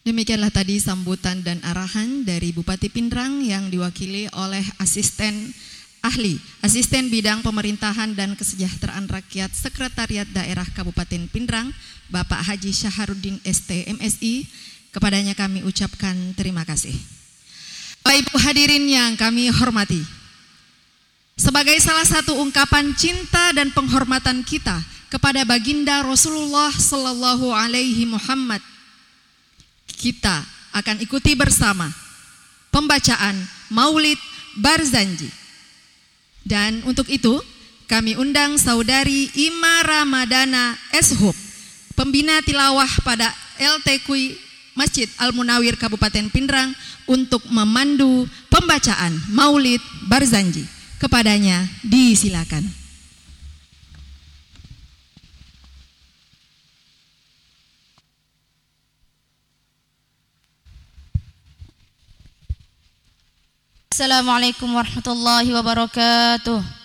Demikianlah tadi sambutan dan arahan dari Bupati Pindrang yang diwakili oleh Asisten Bidang Pemerintahan dan Kesejahteraan Rakyat Sekretariat Daerah Kabupaten Pindrang, Bapak Haji Syaharuddin ST MSI. Kepadanya kami ucapkan terima kasih. Bapak Ibu hadirin yang kami hormati, sebagai salah satu ungkapan cinta dan penghormatan kita kepada baginda Rasulullah Sallallahu Alaihi Muhammad, kita akan ikuti bersama pembacaan Maulid Barzanji. Dan untuk itu kami undang Saudari Ima Ramadana Eshub, pembina tilawah pada LTQ Masjid Al-Munawir Kabupaten Pindrang, untuk memandu pembacaan Maulid Barzanji. Kepadanya disilakan. Assalamualaikum warahmatullahi wabarakatuh.